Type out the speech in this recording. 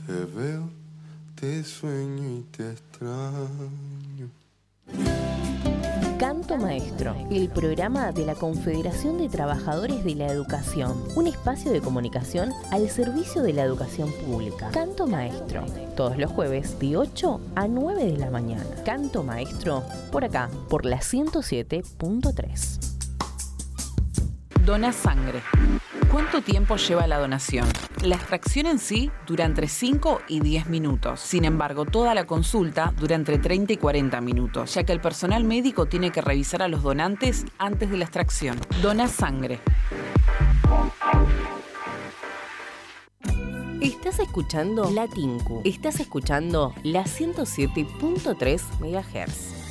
Te veo, te sueño y te extraño. Canto Maestro, el programa de la Confederación de Trabajadores de la Educación, un espacio de comunicación al servicio de la educación pública. Canto Maestro, todos los jueves de 8 a 9 de la mañana. Canto Maestro, por acá, por la 107.3. Dona sangre. ¿Cuánto tiempo lleva la donación? La extracción en sí dura entre 5 y 10 minutos. Sin embargo, toda la consulta dura entre 30 y 40 minutos, ya que el personal médico tiene que revisar a los donantes antes de la extracción. Dona sangre. Estás escuchando La Tinku. Estás escuchando la 107.3 MHz.